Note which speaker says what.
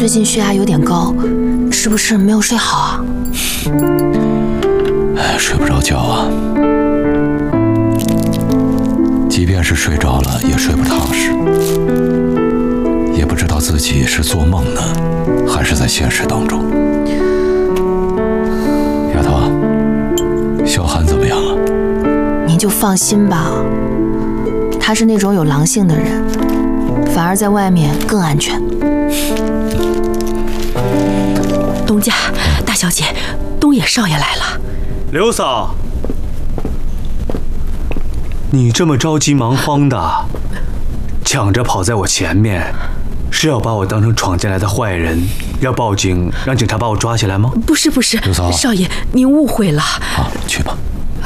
Speaker 1: 最近血压有点高，是不是没有睡好啊？
Speaker 2: 睡不着觉啊。即便是睡着了，也睡不踏实，也不知道自己是做梦呢，还是在现实当中。丫头，小韩怎么样了？
Speaker 1: 您就放心吧，他是那种有狼性的人，反而在外面更安全。
Speaker 3: 东家，大小姐，东野少爷来了。
Speaker 4: 刘嫂，你这么着急忙慌的，抢着跑在我前面，是要把我当成闯进来的坏人，要报警让警察把我抓起来吗？
Speaker 3: 不是，
Speaker 2: 刘嫂，
Speaker 3: 少爷，您误会了。
Speaker 2: 好，去吧。